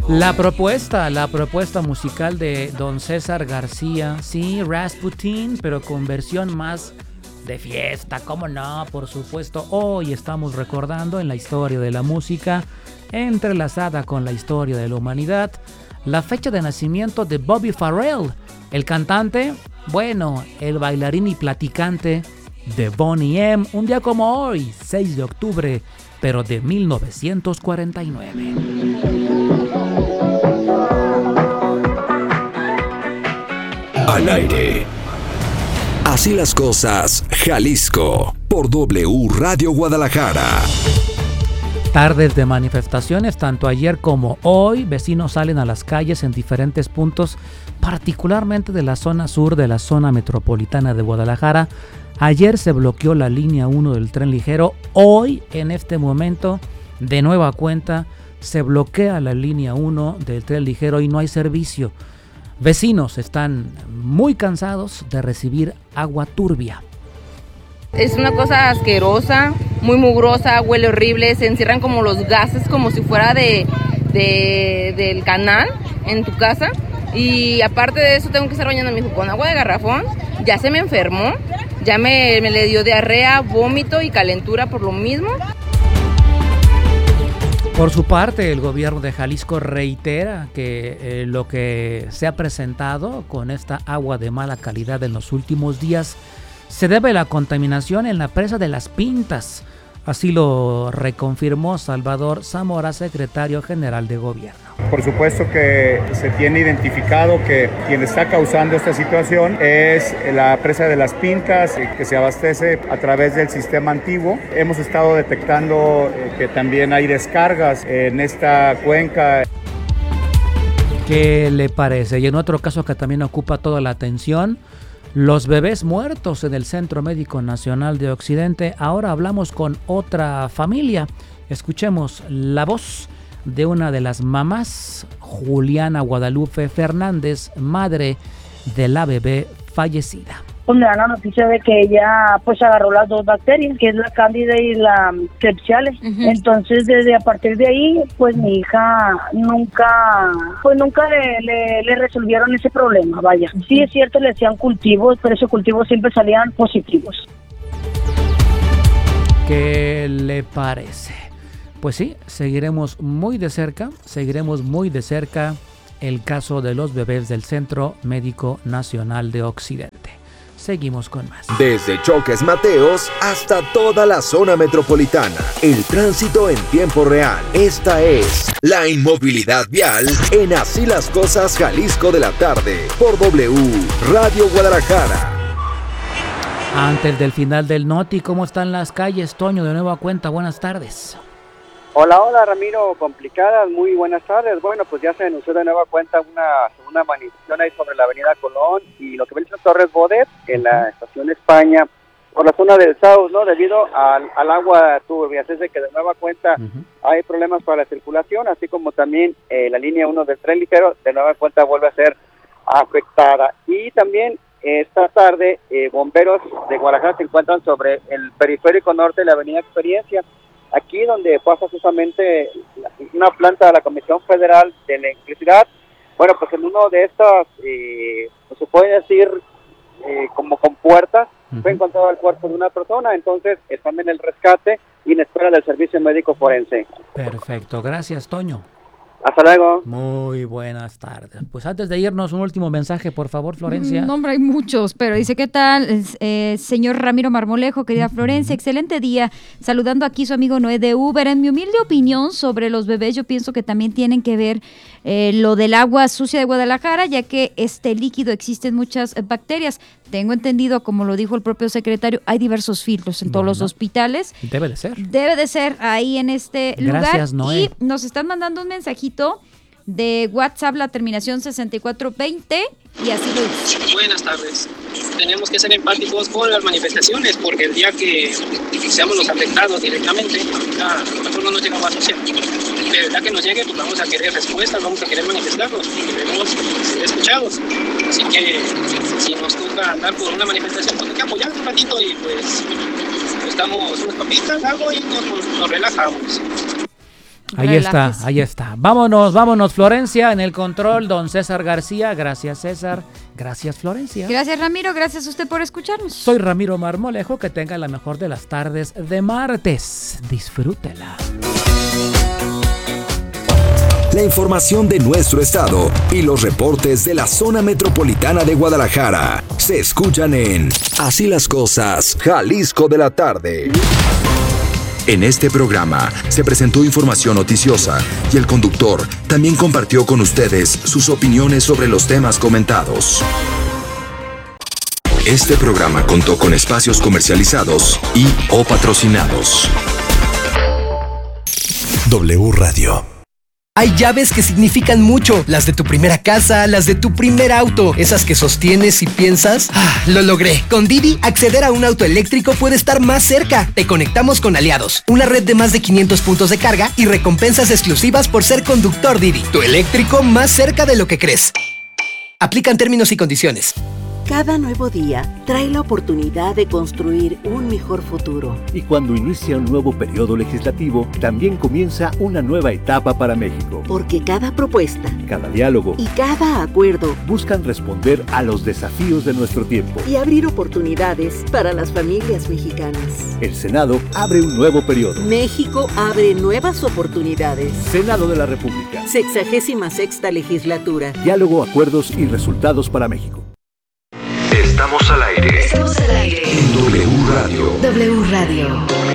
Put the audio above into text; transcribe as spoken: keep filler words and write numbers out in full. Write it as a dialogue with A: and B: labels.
A: La propuesta, la propuesta musical de don César García, sí, Rasputin, pero con versión más de fiesta, ¿cómo no? Por supuesto, hoy estamos recordando en la historia de la música, entrelazada con la historia de la humanidad, la fecha de nacimiento de Bobby Farrell, el cantante, bueno, el bailarín y platicante de Boney M, un día como hoy, seis de octubre, pero de mil novecientos cuarenta y nueve.
B: Al aire. Así las cosas, Jalisco, por W Radio Guadalajara.
A: Tardes de manifestaciones, tanto ayer como hoy, vecinos salen a las calles en diferentes puntos, particularmente de la zona sur de la zona metropolitana de Guadalajara. Ayer se bloqueó la línea uno del tren ligero, hoy, en este momento, de nueva cuenta, se bloquea la línea uno del tren ligero y no hay servicio. Vecinos están muy cansados de recibir agua turbia.
C: Es una cosa asquerosa, muy mugrosa, huele horrible, se encierran como los gases como si fuera de, de del canal en tu casa. Y aparte de eso tengo que estar bañando a mi hijo con agua de garrafón. Ya se me enfermó, ya me, me le dio diarrea, vómito y calentura por lo mismo.
A: Por su parte, el gobierno de Jalisco reitera que eh, lo que se ha presentado con esta agua de mala calidad en los últimos días se debe a la contaminación en la presa de Las Pintas. Así lo reconfirmó Salvador Zamora, secretario general de gobierno.
D: Por supuesto que se tiene identificado que quien está causando esta situación es la presa de Las Pintas, que se abastece a través del sistema antiguo. Hemos estado detectando que también hay descargas en esta cuenca.
A: ¿Qué le parece? Y en otro caso que también ocupa toda la atención, los bebés muertos en el Centro Médico Nacional de Occidente. Ahora hablamos con otra familia. Escuchemos la voz de una de las mamás, Juliana Guadalupe Fernández, madre de la bebé fallecida.
E: Pues me dan la noticia de que ella pues agarró las dos bacterias, que es la cándida y la Klebsiella. Uh-huh. Entonces desde a partir de ahí pues mi hija nunca pues nunca le, le, le resolvieron ese problema, vaya. Sí es cierto, le hacían cultivos, pero esos cultivos siempre salían positivos.
A: ¿Qué le parece? Pues sí, seguiremos muy de cerca, seguiremos muy de cerca el caso de los bebés del Centro Médico Nacional de Occidente. Seguimos con más.
B: Desde Choques Mateos hasta toda la zona metropolitana. El tránsito en tiempo real. Esta es la inmovilidad vial en Así las Cosas Jalisco de la tarde. Por W Radio Guadalajara.
A: Antes del final del Noti, ¿cómo están las calles? Toño, de nueva cuenta, buenas tardes.
F: Hola, hola Ramiro, complicadas, muy buenas tardes. Bueno, pues ya se anunció de nueva cuenta una segunda manifestación ahí sobre la avenida Colón y lo que ven son Torres Bodet en la estación España por la zona del South, ¿no? Debido al, al agua turbia, así que de nueva cuenta uh-huh. hay problemas para la circulación, así como también eh, la línea uno del tren ligero de nueva cuenta vuelve a ser afectada. Y también eh, esta tarde eh, bomberos de Guadalajara se encuentran sobre el periférico norte de la avenida Experiencia, aquí donde pasa justamente una planta de la Comisión Federal de Electricidad. Bueno, pues en uno de estas, eh, pues se puede decir, eh, como con puertas, uh-huh. fue encontrado el cuerpo de una persona, entonces están en el rescate y en espera del servicio médico forense.
A: Perfecto, gracias Toño.
F: Hasta luego.
A: Muy buenas tardes. Pues antes de irnos, un último mensaje, por favor, Florencia.
G: No, hombre, hay muchos, pero dice, ¿qué tal, eh, señor Ramiro Marmolejo, querida Florencia? Excelente día. Saludando aquí su amigo Noé de Uber. En mi humilde opinión sobre los bebés, yo pienso que también tienen que ver eh, lo del agua sucia de Guadalajara, ya que este líquido existen muchas eh, bacterias. Tengo entendido, como lo dijo el propio secretario, hay diversos filtros en todos bueno, los hospitales.
A: Debe de ser.
G: Debe de ser ahí en este
A: Gracias,
G: lugar.
A: Noé.
G: Y nos están mandando un mensajito de WhatsApp, la terminación sesenta y cuatro veinte, y así lo dice.
H: Buenas tardes. Tenemos que ser empáticos con las manifestaciones, porque el día que seamos los afectados directamente, a lo mejor no nos llega más social. Pero el día que nos llegue, pues vamos a querer respuestas, vamos a querer manifestarnos y queremos ser escuchados. Así que si nos toca andar por una manifestación, pues hay que apoyar un ratito y pues nos damos unas papitas, algo y nos, nos relajamos.
A: Ahí
G: Relájese.
A: está, ahí está. Vámonos, vámonos, Florencia, en el control, don César García. Gracias, César. Gracias, Florencia.
G: Gracias, Ramiro. Gracias a usted por escucharnos.
A: Soy Ramiro Marmolejo. Que tenga la mejor de las tardes de martes. Disfrútela.
B: La información de nuestro estado y los reportes de la zona metropolitana de Guadalajara se escuchan en Así las Cosas, Jalisco de la Tarde. En este programa se presentó información noticiosa y el conductor también compartió con ustedes sus opiniones sobre los temas comentados. Este programa contó con espacios comercializados y o patrocinados. W Radio.
I: Hay llaves que significan mucho, las de tu primera casa, las de tu primer auto, esas que sostienes y piensas, ah, lo logré. Con Didi, acceder a un auto eléctrico puede estar más cerca. Te conectamos con Aliados, una red de más de quinientos puntos de carga y recompensas exclusivas por ser conductor Didi. Tu eléctrico más cerca de lo que crees. Aplican términos y condiciones.
J: Cada nuevo día trae la oportunidad de construir un mejor futuro.
K: Y cuando inicia un nuevo periodo legislativo, también comienza una nueva etapa para México.
J: Porque cada propuesta,
K: cada diálogo
J: y cada acuerdo
K: buscan responder a los desafíos de nuestro tiempo
J: y abrir oportunidades para las familias mexicanas.
K: El Senado abre un nuevo periodo.
J: México abre nuevas oportunidades.
K: Senado de la República.
J: Sexagésima sexta legislatura.
K: Diálogo, acuerdos y resultados para México.
B: Estamos al aire.
L: Estamos al aire.
B: En W Radio.
L: W Radio.